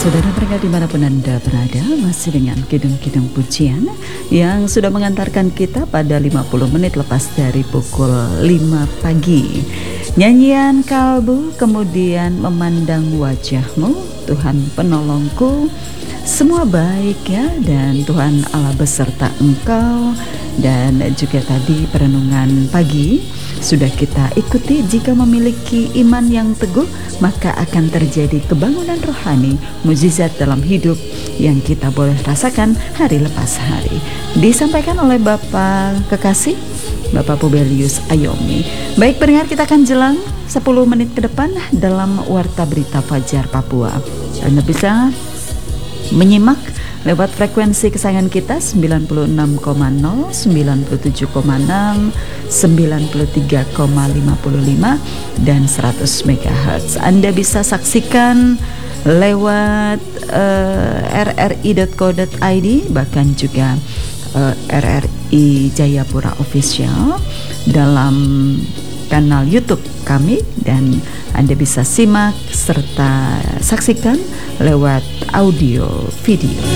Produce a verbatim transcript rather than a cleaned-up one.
Saudara pendengar dimanapun Anda berada, masih dengan Kidung-Kidung Pujian yang sudah mengantarkan kita pada lima puluh menit lepas dari pukul lima pagi. Nyanyian kalbu, kemudian memandang wajahmu, Tuhan penolongku, semua baik ya, dan Tuhan Allah beserta engkau. Dan juga tadi perenungan pagi sudah kita ikuti. Jika memiliki iman yang teguh, maka akan terjadi kebangunan rohani, mukjizat dalam hidup yang kita boleh rasakan hari lepas hari. Disampaikan oleh Bapak kekasih, Bapak Pubelius Ayomi. Baik pendengar, kita akan jelang sepuluh menit ke depan dalam Warta Berita Fajar Papua. Anda bisa menyimak lewat frekuensi kesayangan kita sembilan puluh enam koma nol, sembilan puluh tujuh koma enam, sembilan puluh tiga koma lima lima dan seratus megahertz. Anda bisa saksikan lewat uh, r r i dot co dot i d, bahkan juga uh, R R I Jayapura Official dalam kanal YouTube kami, dan Anda bisa simak serta saksikan lewat audio video.